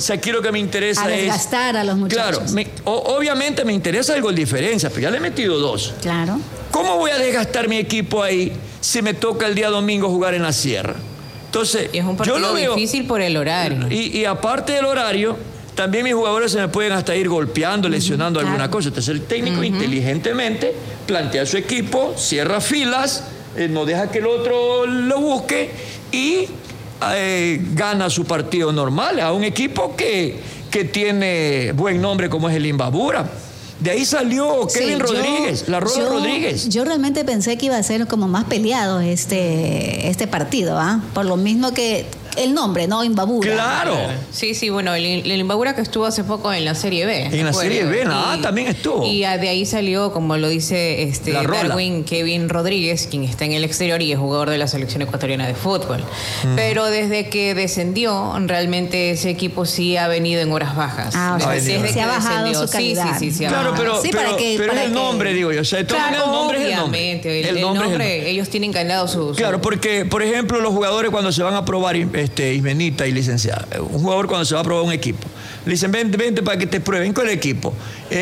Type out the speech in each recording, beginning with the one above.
sea, aquí lo que me interesa a es... desgastar a los muchachos. Claro, obviamente me interesa el gol diferencia, pero ya le he metido 2. Claro. ¿Cómo voy a desgastar mi equipo ahí si me toca el día domingo jugar en la sierra? Entonces, es un partido difícil por el horario. Y aparte del horario, también mis jugadores se me pueden hasta ir golpeando, lesionando alguna cosa. Entonces el técnico inteligentemente plantea su equipo, cierra filas, no deja que el otro lo busque y gana su partido normal a un equipo que tiene buen nombre como es el Imbabura. De ahí salió Kevin Rodríguez, la Rola Rodríguez. Yo realmente pensé que iba a ser como más peleado este partido, ¿ah? Por lo mismo que el nombre, ¿no? Imbabura. Claro. Sí, bueno, el Imbabura que estuvo hace poco en la Serie B. En la Serie B, también estuvo. Y de ahí salió, como lo dice Darwin, Kevin Rodríguez, quien está en el exterior y es jugador de la selección ecuatoriana de fútbol. Pero desde que descendió, realmente ese equipo sí ha venido en horas bajas. Se ha bajado su calidad. Sí, claro, pero es el nombre, digo yo. O sea, claro, el nombre obviamente. es el nombre. Ellos tienen ganado su... Claro, porque, por ejemplo, los jugadores cuando se van a probar, Ismenita y licenciada, un jugador cuando se va a probar un equipo, le dicen, vente para que te prueben con el equipo.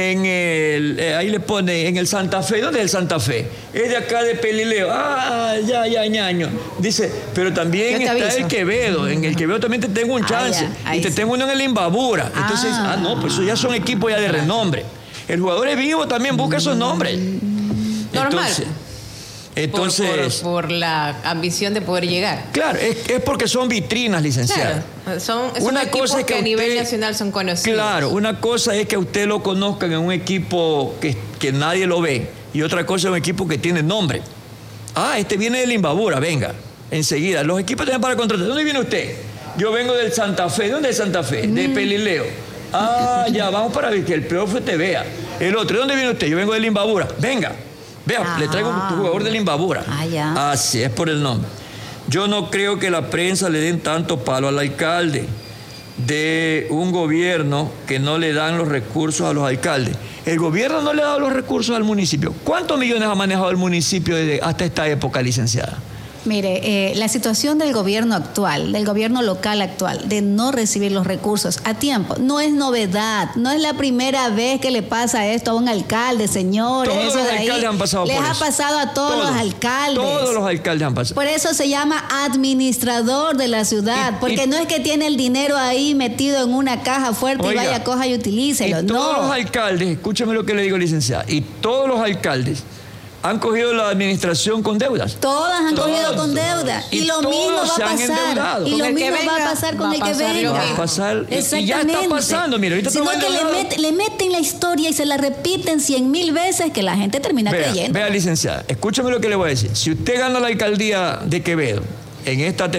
Ahí le pone en el Santa Fe. ¿Dónde es el Santa Fe? Es de acá de Pelileo. Ya, ñaño. Dice, pero también está el Quevedo. En el Quevedo también te tengo un chance. Y te tengo uno en el Imbabura. Entonces, no, pues eso ya son equipos ya de renombre. El jugador es vivo, también busca esos nombres. Normal. Entonces por la ambición de poder llegar. Claro, es porque son vitrinas, licenciada. Claro, son equipos que a nivel nacional son conocidos. Claro, una cosa es que a usted lo conozcan en un equipo que nadie lo ve, y otra cosa es un equipo que tiene nombre. Este viene del Imbabura, venga, enseguida. Los equipos tienen para contratar. ¿Dónde viene usted? Yo vengo del Santa Fe. ¿Dónde es Santa Fe? De Pelileo. Ya, vamos para que el profe te vea. El otro, ¿de dónde viene usted? Yo vengo del Imbabura. Venga. Vea, le traigo un jugador del Imbabura. Así es por el nombre. Yo no creo que la prensa le den tanto palo al alcalde de un gobierno que no le dan los recursos a los alcaldes. El gobierno no le ha dado los recursos al municipio. ¿Cuántos millones ha manejado el municipio hasta esta época, licenciada? Mire, la situación del gobierno actual, del gobierno local actual, de no recibir los recursos a tiempo, no es novedad, no es la primera vez que le pasa esto a un alcalde, señores. Todos los alcaldes han pasado por eso. Les ha pasado a todos los alcaldes. Todos los alcaldes han pasado. Por eso se llama administrador de la ciudad, porque no es que tiene el dinero ahí metido en una caja fuerte y vaya, coja y utilícelo. Y todos los alcaldes, escúchame lo que le digo, licenciada, y todos los alcaldes han cogido la administración con deudas. Todas han cogido con deudas. Y lo mismo va a pasar. Y lo mismo va a pasar con el que venga. Va a pasar. Y ya está pasando. Mira, ahorita sino que le meten la historia y se la repiten 100,000 veces que la gente termina creyendo. Vea, licenciada, escúchame lo que le voy a decir. Si usted gana la alcaldía de Quevedo en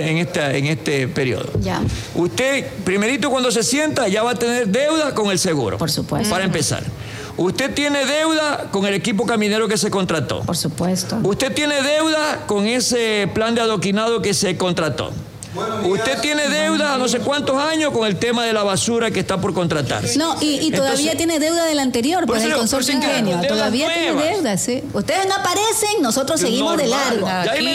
este periodo, usted, primerito cuando se sienta, ya va a tener deuda con el seguro. Por supuesto. Para empezar. Usted tiene deuda con el equipo caminero que se contrató. Por supuesto. Usted tiene deuda con ese plan de adoquinado que se contrató. Usted tiene deuda a no sé cuántos años con el tema de la basura que está por contratarse. No, y todavía tiene deuda del anterior, pues el consorcio Ingenio. Todavía tiene deuda, sí. Ustedes no aparecen, nosotros seguimos de largo.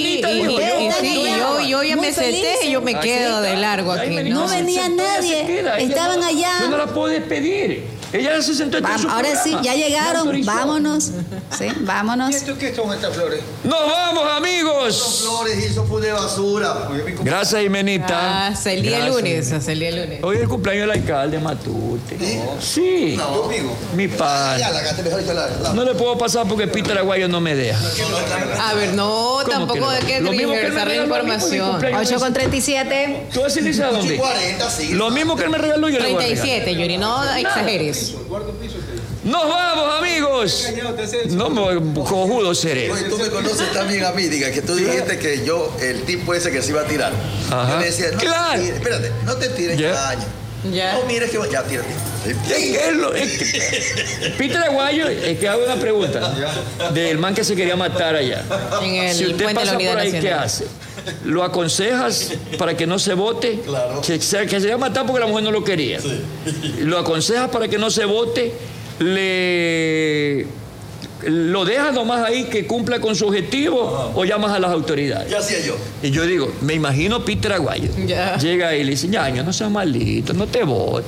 Yo ya me senté y yo me quedo de largo aquí. No venía nadie, estaban allá. Yo no la puedo despedir. Ella se sentó en su ahora programa. sí, ya llegaron, vámonos. Sí, vámonos. ¿Y esto qué son estas flores? ¡Nos vamos, amigos! Son flores y eso fue de basura. Gracias, Imenita. Hasta el día lunes. Hoy es el cumpleaños del alcalde Matute. Sí. No, amigo. Mi padre. No le puedo pasar porque Peter Aguayo no me deja. A ver, no, tampoco hay que tergiversar la información. 8:37. ¿Tú vas a decir a dónde? 40, sí. Lo mismo que él me regaló, yo le voy a regalar. 37, Yuri, no exageres. ¡Nos vamos, amigos! No, cojudo seré. Oye, tú me conoces también a mí, diga, que tú dijiste que yo, el tipo ese que se iba a tirar. Ajá. Yo le decía, no claro. te tires, espérate, no te tires cada año. No mires que ya, tírate. Peter Aguayo, es que hago una pregunta del man que se quería matar allá. Si usted pasa por ahí, ¿qué hace? ¿Lo aconsejas para que no se vote? Claro. Que se iba a matar porque la mujer no lo quería. Sí. ¿Lo aconsejas para que no se vote? ¿Lo dejas nomás ahí que cumpla con su objetivo o llamas a las autoridades? Ya hacía yo. Y yo digo, me imagino Peter Aguayo. Llega ahí y le dice, ñaño, no seas malito, no te votes.